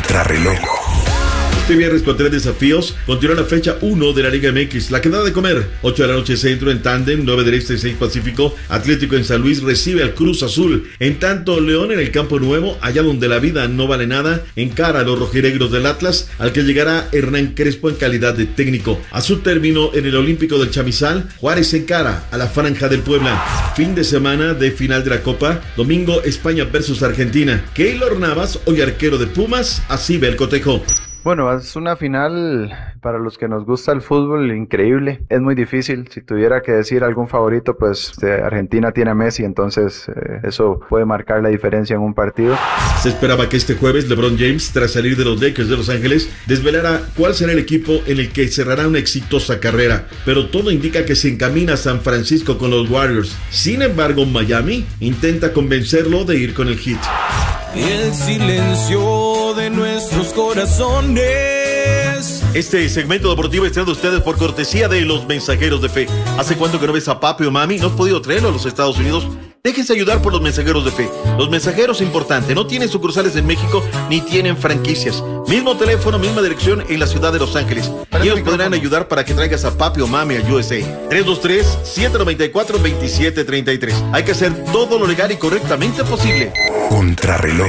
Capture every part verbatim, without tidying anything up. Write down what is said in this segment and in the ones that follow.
Contrarreloj. Este viernes con tres desafíos continúa la fecha uno de la Liga M X. La quedada de comer, ocho de la noche centro en tándem, nueve del este y seis pacífico. Atlético en San Luis recibe al Cruz Azul. En tanto, León en el Campo Nuevo, allá donde la vida no vale nada, encara a los rojinegros del Atlas, al que llegará Hernán Crespo en calidad de técnico. A su término en el Olímpico del Chamizal, Juárez encara a la Franja del Puebla. Fin de semana de final de la Copa, domingo España versus Argentina. Keylor Navas, hoy arquero de Pumas, así ve el cotejo. Bueno, es una final para los que nos gusta el fútbol increíble. Es muy difícil. Si tuviera que decir algún favorito, pues eh, Argentina tiene a Messi, entonces eh, eso puede marcar la diferencia en un partido. Se esperaba que este jueves LeBron James, tras salir de los Lakers de Los Ángeles, desvelara cuál será el equipo en el que cerrará una exitosa carrera. Pero todo indica que se encamina a San Francisco con los Warriors. Sin embargo, Miami intenta convencerlo de ir con el Heat. El silencio de nuestros corazones. Este segmento deportivo es traído a ustedes por cortesía de los Mensajeros de Fe. ¿Hace cuánto que no ves a papi o mami? ¿No has podido traerlo a los Estados Unidos? Déjense ayudar por los Mensajeros de Fe. Los Mensajeros, importante, no tienen sucursales en México ni tienen franquicias. Mismo teléfono, misma dirección en la ciudad de Los Ángeles. Y ellos podrán ayudar para que traigas a papi o mami a U S A. tres dos tres, siete nueve cuatro, dos siete tres tres. Hay que hacer todo lo legal y correctamente posible. Contrarreloj.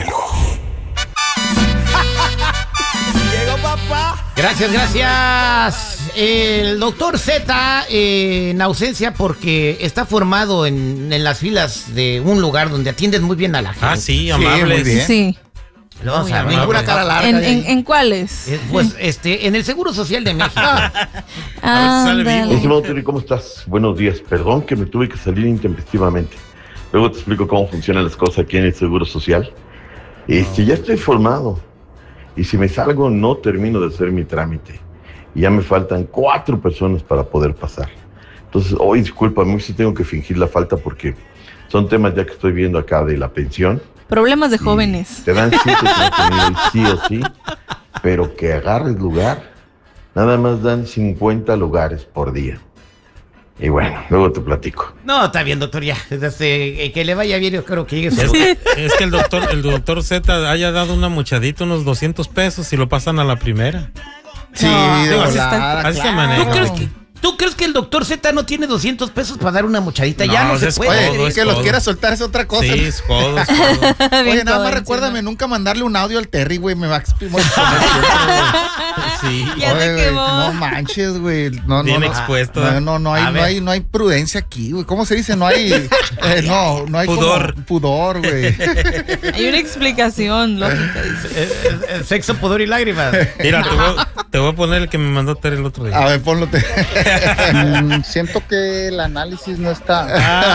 Llegó papá. Gracias, gracias. El doctor Z eh, en ausencia porque está formado en, en las filas de un lugar donde atienden muy bien a la gente. Ah, sí, amable. Sí, sí. Vamos a ver. Ninguna cara larga. ¿En, en, ¿En cuáles? Eh, pues este, en el Seguro Social de México. Ah, estimado Terry, ¿cómo estás? Buenos días. Perdón que me tuve que salir intempestivamente. Luego te explico cómo funcionan las cosas aquí en el Seguro Social. Este, ya estoy formado. Y si me salgo, no termino de hacer mi trámite. Y ya me faltan cuatro personas para poder pasar. Entonces, hoy, discúlpame, si tengo que fingir la falta porque son temas ya que estoy viendo acá de la pensión. Problemas de jóvenes. Te dan siete sí o sí, pero que agarres lugar. Nada más dan cincuenta lugares por día. Y bueno, luego te platico. No, está bien, doctor, ya. Este, que le vaya bien, yo creo que llegue. Es, es que el doctor, el doctor Z haya dado una muchadita, unos doscientos pesos y lo pasan a la primera. Sí, no, de digo, volada, así, claro. así se maneja. ¿Tú crees que, ¿Tú crees que el doctor Z no tiene doscientos pesos para dar una muchadita? No, ya no se puede. Oye, que los quiera soltar es otra cosa. Sí, es codo, es codo. Oye, nada más recuérdame nunca mandarle un audio al Terry, güey. Me va a exprimir. Sí. Ya te quemó. No manches, güey. No, Bien no, expuesto. No, no, no hay, no hay, no hay prudencia aquí, güey. ¿Cómo se dice? No hay, eh, no, no hay pudor. Como, pudor, güey. Hay una explicación lógica, dice. El, el, el sexo, pudor y lágrimas. Mira, te voy, te voy a poner el que me mandó Terry el otro día. A ver, ponlo. Te... mm, siento que el análisis no está.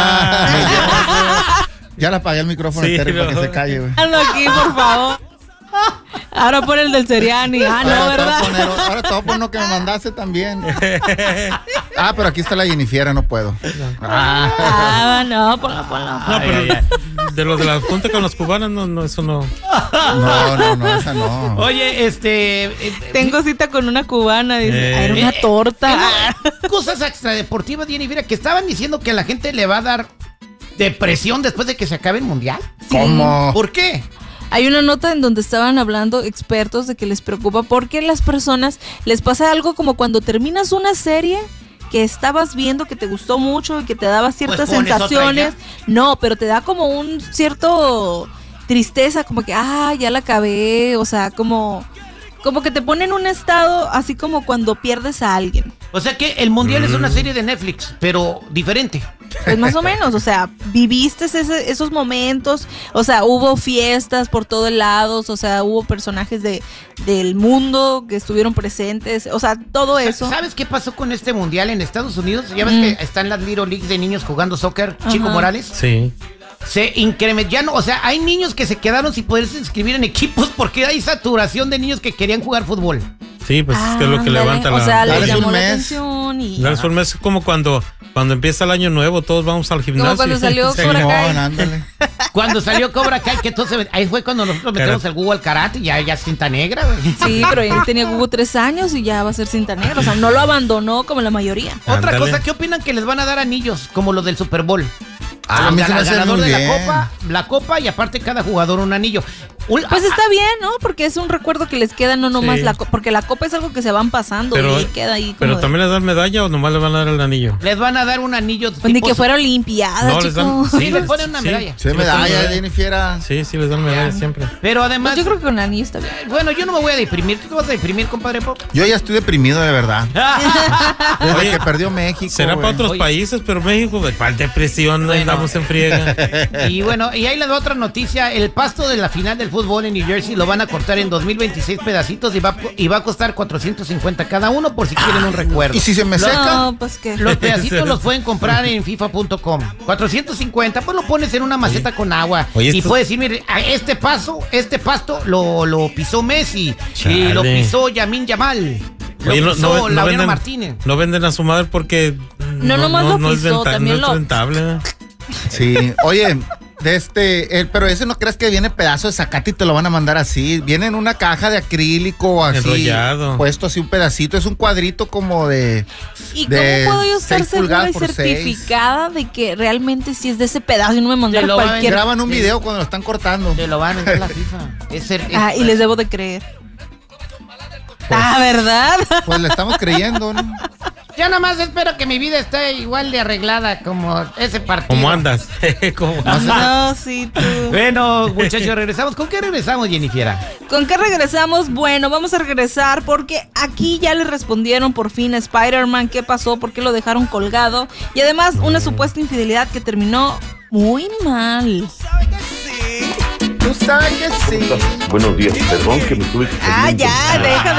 Ah, ya le apagué el micrófono sí, a Terry no. para que se calle, güey. Hazlo aquí, por favor. Ahora pon el del Seriani. Ah, no, ahora ¿verdad? Te poner, ahora te voy a poner uno que me mandaste también. Ah, pero aquí está la Jennifer, no puedo. Ah, ah no, ponlo, ponlo. No, pero ay, ay. De lo de la junta con los cubanos, no, no, eso no. No, no, no, esa no. Oye, este... Eh, Tengo cita con una cubana, dice. Eh, Era una eh, torta. Eh, cosas extradeportivas, Jenny, mira, que estaban diciendo que a la gente le va a dar depresión después de que se acabe el mundial. Sí. ¿Cómo? ¿Por qué? Hay una nota en donde estaban hablando expertos de que les preocupa porque a las personas les pasa algo como cuando terminas una serie que estabas viendo que te gustó mucho y que te daba ciertas pues sensaciones. No, pero te da como un cierto tristeza, como que, ah, ya la acabé, o sea, como... Como que te pone en un estado así como cuando pierdes a alguien. O sea que el Mundial mm. es una serie de Netflix, pero diferente. Pues más o menos, o sea, viviste ese, esos momentos, o sea, hubo fiestas por todos lados, o sea, hubo personajes de, del mundo que estuvieron presentes, o sea, todo eso. ¿Sabes qué pasó con este Mundial en Estados Unidos? Ya ves mm. que están las Little Leagues de niños jugando soccer, Ajá. Chico Morales. Sí. Se incrementó, ya no, o sea, hay niños que se quedaron sin poderse inscribir en equipos porque hay saturación de niños que querían jugar fútbol. Sí, pues ah, es que es lo que dale, levanta o la... sea, les llamó un la mes. atención y... Dale un mes, es como cuando, cuando empieza el año nuevo, todos vamos al gimnasio. Como cuando salió sí, Cobra Kai. No, ándale. Cuando salió Cobra Kai, que entonces ahí fue cuando nosotros metemos el Google al karate y ya, ya cinta negra, güey. Sí, pero él tenía Google tres años y ya va a ser cinta negra, o sea, no lo abandonó como la mayoría. Otra Ándale. cosa, ¿qué opinan que les van a dar anillos como los del Super Bowl? Ah, a mí se me hace ganador muy de la bien. copa, la copa y aparte cada jugador un anillo. Pues está bien, ¿no? Porque es un recuerdo que les queda, no nomás Sí. la copa, porque la copa es algo que se van pasando Pero, y queda ahí como pero de- también les dan medalla o nomás les van a dar el anillo. Les van a dar un anillo. Pues ni que fuera olimpiada, No, les dan- chicos. Sí, les ponen una Sí. medalla. Sí, Sí, medalla, les dan Jennifer. Sí, sí, les dan medalla siempre. Pero además, Pues yo creo que con anillo está bien. bueno, yo no me voy a deprimir. ¿Tú te vas a deprimir, compadre Pop? Yo ya estoy deprimido de verdad. Desde Oye, que perdió México. Será güey. para otros Oye. países, pero México, ¿de cuál depresión? Bueno. Andamos en friega. Y bueno, y ahí les va otra noticia. El pasto de la final del fútbol en New Jersey lo van a cortar en dos mil veintiséis pedacitos y va, y va a costar cuatrocientos cincuenta cada uno por si quieren un recuerdo. ¿Y si se me Los- seca? No, pues que. Los pedacitos los pueden comprar en FIFA punto com. cuatrocientos cincuenta, pues lo pones en una maceta con agua. Oye, y esto- puedes decir, mire, a este paso, este pasto lo, lo pisó Messi. Chale. Y lo pisó Yamin Yamal. Lo Oye, no, pisó no, no Laureano venden, Martínez. no venden a su madre porque No, nomás lo es pisó, también no es lo- rentable. ¿eh? Sí, oye, de este, el, pero ese no creas que viene pedazo de zacate y te lo van a mandar así. Viene en una caja de acrílico así. Enrollado. Puesto así un pedacito. Es un cuadrito como de. ¿Y de cómo puedo yo estar seis segura pulgadas y por certificada de que realmente sí es de ese pedazo y no me mandaron lo va a cualquier... Graban un video cuando lo están cortando. Te lo van a vender la FIFA. Es ser- es- Ah, y les debo de creer. Ah, ¿verdad? Pues le estamos creyendo, ¿no? Ya nada más espero que mi vida esté igual de arreglada como ese partido. ¿Cómo andas? ¿Cómo andas? No, sí, tú. Bueno, muchachos, regresamos. ¿Con qué regresamos, Jennifer? ¿Con qué regresamos? Bueno, vamos a regresar porque aquí ya le respondieron por fin a Spider-Man qué pasó, por qué lo dejaron colgado y además una supuesta infidelidad que terminó muy mal. Tú sabes que sí. Buenos días, perdón que me tuve que salir Ah, ya, intempestivamente. deja